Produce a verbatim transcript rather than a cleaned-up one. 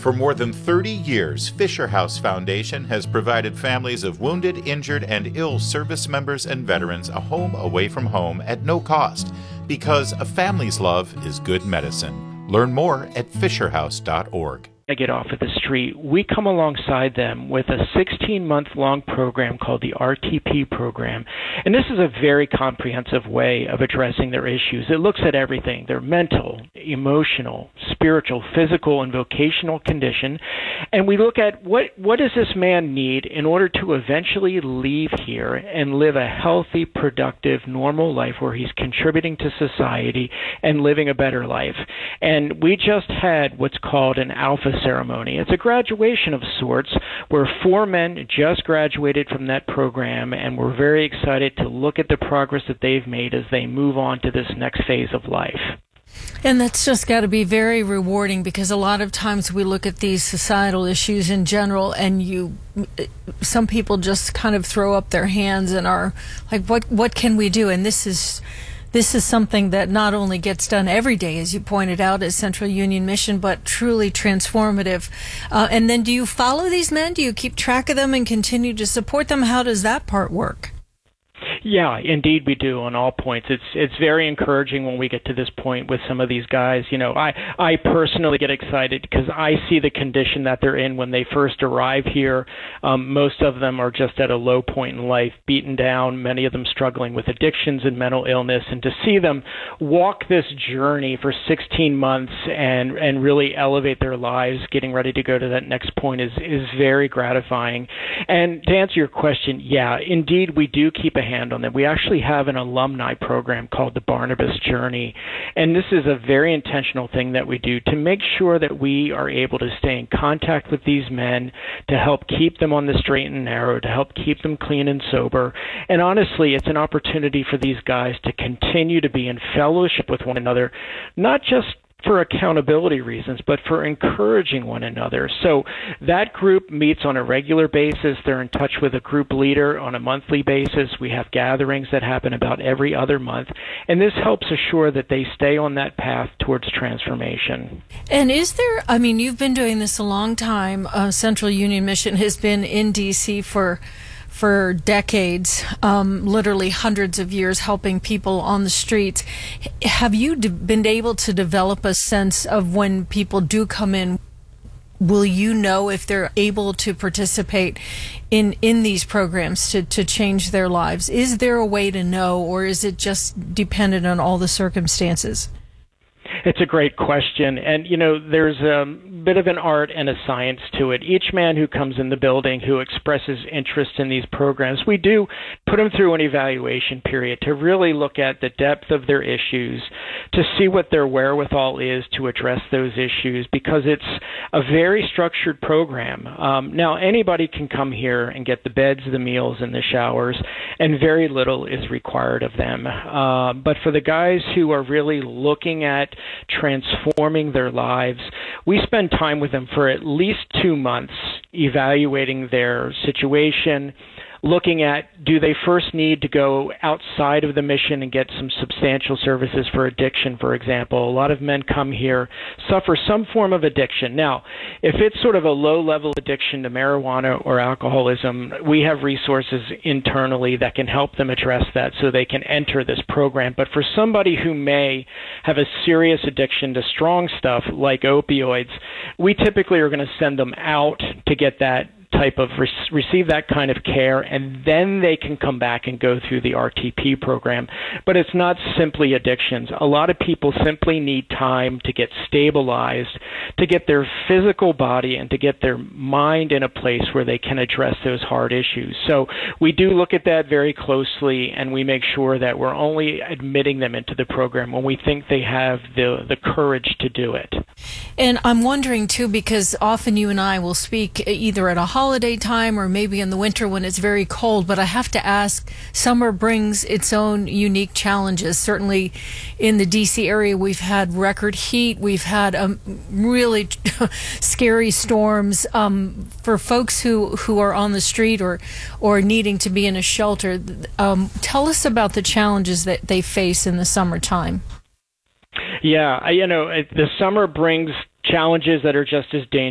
For more than thirty years, Fisher House Foundation has provided families of wounded, injured, and ill service members and veterans a home away from home at no cost, because a family's love is good medicine. Learn more at fisher house dot org. I get off at the street, we come alongside them with a sixteen-month-long program called the R T P program. And this is a very comprehensive way of addressing their issues. It looks at everything, their mental, emotional, spiritual, physical, and vocational condition. And we look at what, what does this man need in order to eventually leave here and live a healthy, productive, normal life where he's contributing to society and living a better life. And we just had what's called an Alpha ceremony. It's a graduation of sorts where four men just graduated from that program, and we're very excited to look at the progress that they've made as they move on to this next phase of life. And that's just got to be very rewarding, because a lot of times we look at these societal issues in general and you some people just kind of throw up their hands and are like, what what can we do? And this is This is something that not only gets done every day, as you pointed out, at Central Union Mission, but truly transformative. Uh, and then do you follow these men? Do you keep track of them and continue to support them? How does that part work? Yeah, indeed we do on all points. It's it's very encouraging when we get to this point with some of these guys. You know, I, I personally get excited because I see the condition that they're in when they first arrive here. Um, most of them are just at a low point in life, beaten down, many of them struggling with addictions and mental illness. And to see them walk this journey for sixteen months and, and really elevate their lives, getting ready to go to that next point is, is very gratifying. And to answer your question, yeah, indeed we do keep a hand on them. We actually have an alumni program called the Barnabas Journey, and this is a very intentional thing that we do to make sure that we are able to stay in contact with these men, to help keep them on the straight and narrow, to help keep them clean and sober. And honestly, it's an opportunity for these guys to continue to be in fellowship with one another, not just for accountability reasons, but for encouraging one another. So that group meets on a regular basis. They're in touch with a group leader on a monthly basis. We have gatherings that happen about every other month, and this helps assure that they stay on that path towards transformation. And is there, I mean, you've been doing this a long time. Uh, Central Union Mission has been in D C for for decades, um, literally hundreds of years, helping people on the streets. Have you de- been able to develop a sense of when people do come in, will you know if they're able to participate in, in these programs to, to change their lives? Is there a way to know, or is it just dependent on all the circumstances? It's a great question. And, you know, there's a bit of an art and a science to it. Each man who comes in the building who expresses interest in these programs, we do put them through an evaluation period to really look at the depth of their issues, to see what their wherewithal is to address those issues, because it's a very structured program. Um, now, anybody can come here and get the beds, the meals, and the showers, and very little is required of them. Uh, but for the guys who are really looking at transforming their lives, we spend time with them for at least two months evaluating their situation, looking at, do they first need to go outside of the mission and get some substantial services for addiction, for example. A lot of men come here, suffer some form of addiction. Now, if it's sort of a low-level addiction to marijuana or alcoholism, we have resources internally that can help them address that so they can enter this program. But for somebody who may have a serious addiction to strong stuff like opioids, we typically are going to send them out to get that type of re- receive that kind of care, and then they can come back and go through the R T P program. But it's not simply addictions. A lot of people simply need time to get stabilized, to get their physical body and to get their mind in a place where they can address those hard issues. So we do look at that very closely, and we make sure that we're only admitting them into the program when we think they have the, the courage to do it. And I'm wondering, too, because often you and I will speak either at a holiday time or maybe in the winter when it's very cold, but I have to ask, summer brings its own unique challenges. Certainly in the D C area, we've had record heat. We've had um, really scary storms. Um, for folks who, who are on the street or, or needing to be in a shelter, um, tell us about the challenges that they face in the summertime. Yeah, you know, the summer brings challenges that are just as dangerous